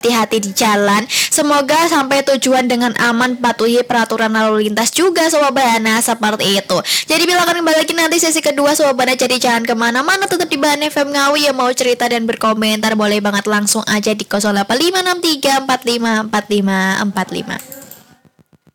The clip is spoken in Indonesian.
hati-hati di jalan. Semoga sampai tujuan dengan aman, patuhi peraturan lalu lintas juga Sobat Bana, seperti itu. Jadi bila akan kembali lagi nanti sesi kedua Sobat Bana, jadi jangan kemana-mana, tetap di Bana FM Ngawi. Yang mau cerita dan berkomentar boleh banget langsung aja di 085634545455.